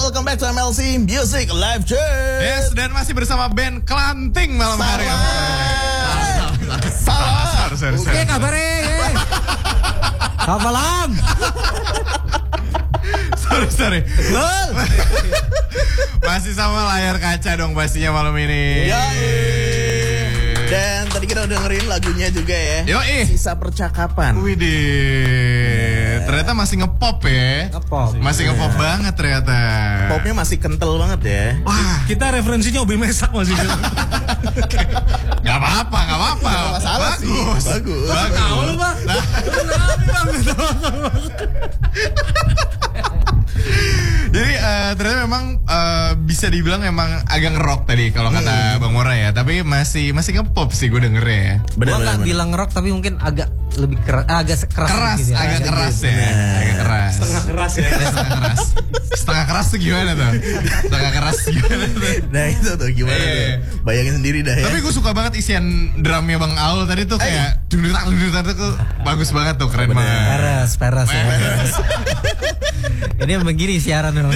welcome back to MLC Music Live Check. Yes, dan masih bersama band Kelanting malam hari. Salah. Oke, kabarnya. Kabalam. Sorry. Masih sama layar kaca dong pastinya malam ini. Dan tadi kita udah dengerin lagunya juga ya. Yoi. Sisa Percakapan. Widih, ternyata masih ngepop ya. Masih ngepop banget ternyata. Popnya masih kental banget ya. Wah, Kita referensinya Obi Mesak masih. Gak apa-apa. Gak masalah sih. Bagus. Tahu lu, Pak. Jadi ternyata memang bisa dibilang memang agak nge-rock tadi kalau kata Bang Mora ya. Tapi masih ngepop sih gue dengernya ya. Gua nggak bilang rock tapi mungkin agak lebih keras, Keras, gitu ya. agak keras ya. Agak keras. Setengah keras ya. Setengah keras tuh gimana tuh? Setengah keras gimana tuh? Nah itu tuh gimana tuh. Bayangin sendiri dah ya. Tapi gue suka banget isian drumnya Bang Aul tadi tuh kayak dungdutan tuh bagus banget tuh, keren banget. Peres ya. Ini begini siaran dong.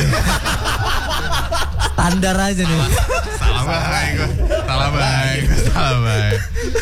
Standar aja nih. Salah baik.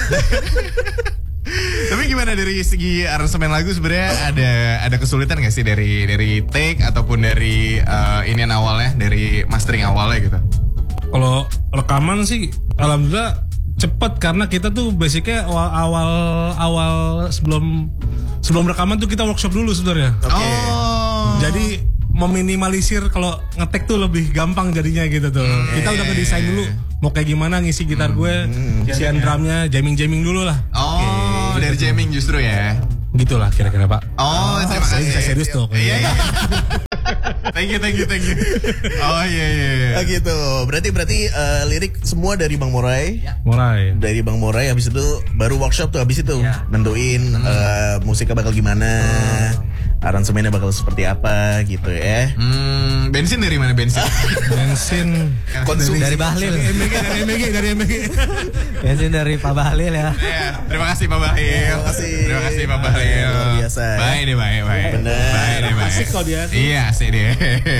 Tapi gimana dari segi aransemen lagu sebenarnya ada kesulitan nggak sih dari take ataupun dari inian awalnya, dari mastering awalnya gitu? Kalau rekaman sih alhamdulillah cepet karena kita tuh basicnya awal sebelum rekaman tuh kita workshop dulu sebenarnya. Oh. Jadi meminimalisir kalau ngetek tuh lebih gampang jadinya gitu tuh. Kita udah ngedesain dulu mau kayak gimana ngisi gitar gue, isian drumnya, jamming dulu lah. Oh, dari jamming justru ya. Gitulah kira-kira Pak. Oh, terima kasih. Bisa serius tuh. Iya. Thank you. Oh iya. Ah, gitu. Berarti lirik semua dari Bang Morai. Mulai. Dari Bang Morai, habis itu baru workshop tuh, habis itu nentuin musiknya bakal gimana, aransemennya bakal seperti apa gitu ya. Bensin dari mana bensin? Bensin Konsumsi Dari Bahlil. dari MBG. Bensin dari Pak Bahlil ya. Iya, terima kasih Pak Bahlil. Terima kasih Pak Bahlil. Luar biasa. Baik. Bener. Baik. Asik kok dia. Iya, asik dia.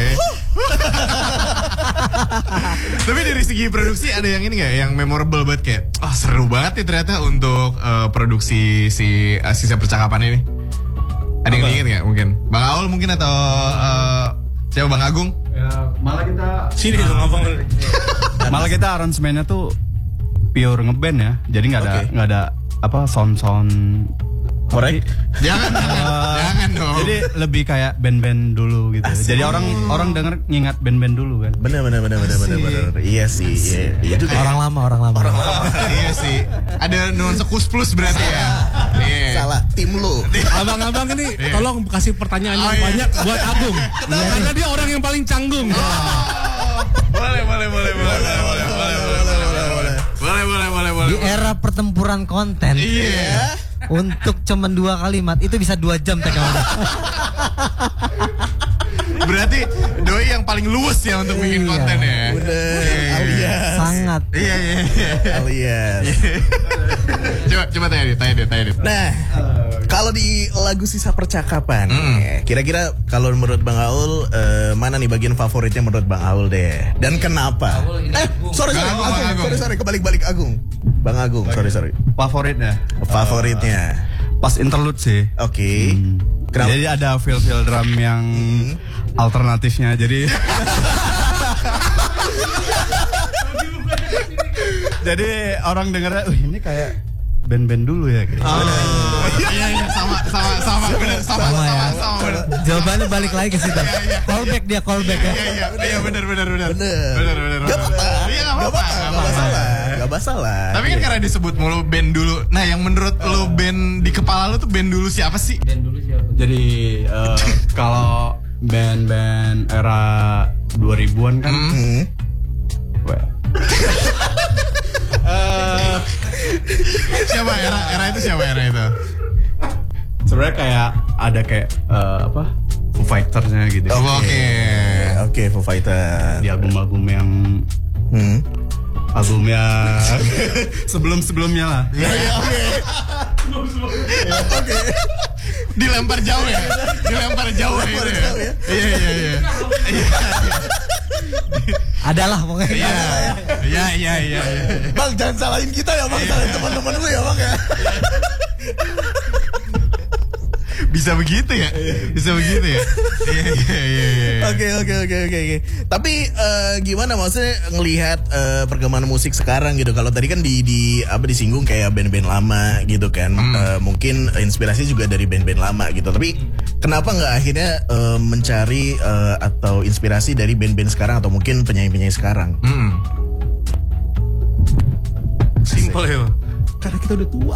Tapi dari segi produksi ada yang ini nggak, yang memorable banget kayak, seru banget nih ternyata untuk produksi sisa percakapan ini. Ada yang diinget nggak mungkin? Bang Aul mungkin atau siapa, Bang Agung? Ya, malah kita Sini dong ngomong. malah kita aransemennya tuh pure ngeband ya. Jadi nggak ada apa sound Morai. Jangan dong. Jadi lebih kayak band-band dulu gitu. Jadi orang denger ngingat band-band dulu kan. Bener. Iya sih. Iya juga. Orang lama. Iya sih. Ada nuansa kus-plus berarti ya. Iya. Salah, tim lu. Abang-abang ini tolong kasih pertanyaan yang banyak buat Agung. Karena dia orang yang paling canggung. Boleh. Di era pertempuran konten. Iya. Untuk cuman 2 kalimat itu bisa 2 jam TKW. Berarti doi yang paling luwes ya untuk bikin konten ya. Bener. Alias. Sangat. Iya. Alias. Coba tanya dia. Nah, kalau di lagu Sisa Percakapan, kira-kira kalau menurut Bang Aul, mana nih bagian favoritnya menurut Bang Aul deh? Dan kenapa? Sorry, Agung. sorry, kebalik Agung. Bang Agung, sorry. Favoritnya Pas interlude sih. Oke. Kenapa? Jadi ada feel drum yang alternatifnya. Jadi jadi orang dengernya, ini kayak band-band dulu ya gitu. Iya, sama bener. Jawabannya balik lagi ke situ. Callback ya. Iya, bener. Gak apa-apa. Iya, gak apa-apa. Gak masalah. Tapi kan karena disebut mulu band dulu. Nah, yang menurut lo band di kepala lo tuh band dulu siapa sih? Jadi kalau band-band era 2000-an kan Siapa era itu sebenarnya kayak ada kayak Foo Fighters-nya gitu. Oke, Foo Fighters. Di album-album yang albumnya sebelum-sebelumnya lah. Oke. Dilempar jauh ya. Iya. Adalah pokoknya. Iya. Bang, jangan salahin kita ya, Bang. Salahin teman-teman lu ya, Bang ya. Bisa begitu ya? Iya. Oke. Tapi gimana maksudnya ngelihat perkembangan musik sekarang gitu? Kalau tadi kan disinggung kayak band-band lama gitu kan. Mungkin inspirasi juga dari band-band lama gitu. Tapi kenapa nggak akhirnya mencari atau inspirasi dari band-band sekarang atau mungkin penyanyi-penyanyi sekarang? Simple ya. Karena kita udah tua.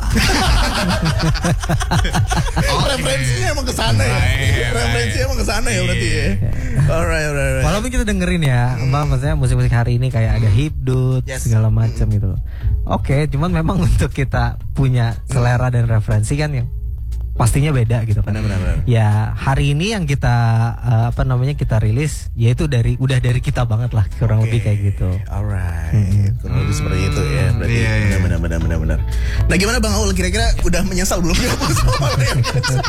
Referensinya emang kesana ya. Referensinya emang kesana ya berarti ya. Alright. Walaupun kita dengerin ya, maksudnya musik-musik hari ini kayak ada hipdut segala macam gitu. Oke, cuman memang untuk kita punya selera dan referensi kan yang pastinya beda gitu kan. Benar. Ya hari ini yang kita kita rilis, yaitu udah dari kita banget lah kurang lebih kayak gitu. Alright, kurang lebih seperti itu ya. Berarti benar. Nah gimana Bang Aul, kira-kira udah menyesal belum ya sama yang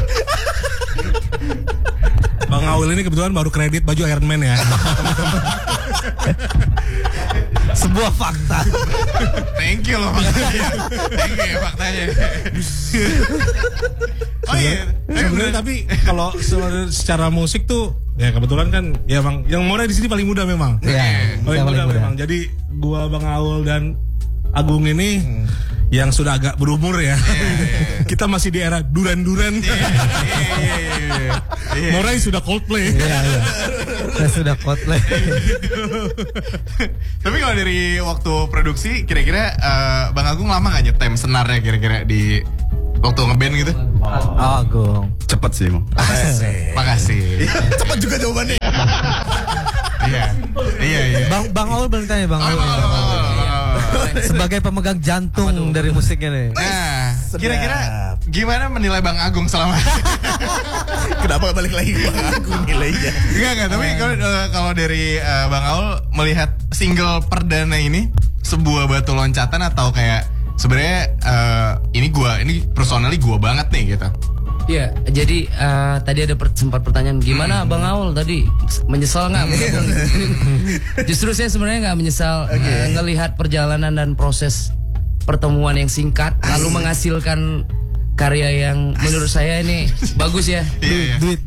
Bang Aul ini kebetulan baru kredit baju Iron Man ya. Sebuah fakta. Thank you loh faktanya. Thank you ya faktanya. Oh iya. Sebenarnya tapi kalau secara musik tuh ya kebetulan kan ya Bang yang Mora di sini paling muda memang. Iya, paling muda memang. Jadi gua Bang Aul dan Agung ini yang sudah agak berumur ya. Kita masih di era duran-duran. Morai sudah Coldplay. Iya. Sudah Coldplay. Tapi kalau dari waktu produksi kira-kira Bang Agung lama gak nyetem senarnya kira-kira di waktu ngeband gitu? Oh, Agung. Cepet sih, Mo. Makasih. cepat juga jawabannya. Iya. Bang Aul belum tanya Bang Aul. Sebagai pemegang jantung dari musiknya nih. Nah, kira-kira gimana menilai Bang Agung selama? Kenapa balik lagi ke Bang Agung nilainya? Enggak. Tapi kalau dari Bang Aul melihat single perdana ini sebuah batu loncatan atau kayak sebenarnya ini personally gua banget nih gitu. Iya, jadi tadi ada sempat pertanyaan gimana Bang Aul tadi menyesal nggak? Justru saya sebenarnya nggak menyesal ngelihat perjalanan dan proses pertemuan yang singkat lalu menghasilkan karya yang menurut saya ini bagus ya. Duit.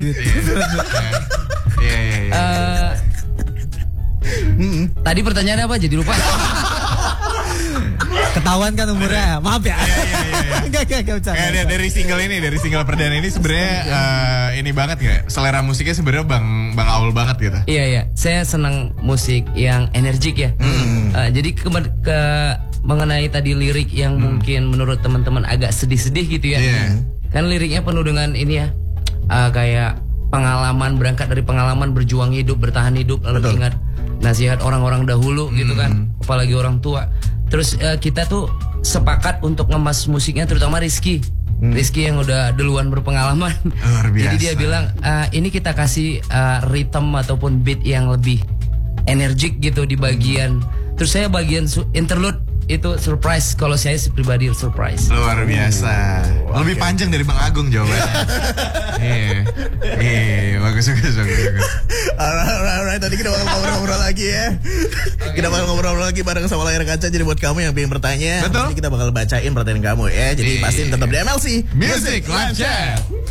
Tadi pertanyaannya apa? Jadi lupa. Ketahuan kan umurnya. Maaf ya. Enggak bercanda. Dari single perdana ini sebenarnya ini banget gak? Selera musiknya sebenarnya Bang Aul banget gitu. Iya. Saya senang musik yang energik ya. Jadi mengenai tadi lirik yang mungkin menurut teman-teman agak sedih-sedih gitu ya. Kan liriknya penuh dengan ini ya. Kayak pengalaman, berangkat dari pengalaman berjuang hidup, bertahan hidup, lalu ingat nasihat orang-orang dahulu gitu kan, apalagi orang tua. Terus kita tuh sepakat untuk ngemas musiknya, terutama Rizky yang udah duluan berpengalaman. Luar biasa. Jadi dia bilang ini kita kasih rhythm ataupun beat yang lebih energik gitu di bagian. Terus saya bagian interlude itu surprise, kalau saya pribadi surprise. Luar biasa. Lebih panjang dari Bang Agung jawabannya. Iya, bagus. Alright, tadi kita bakal ngobrol-ngobrol lagi ya. Kita bakal ngobrol lagi bareng sama layar kaca. Jadi buat kamu yang pengen bertanya, betul, nanti kita bakal bacain pertanyaan kamu ya. Jadi pastiin tetap di MLC Music Live Chat.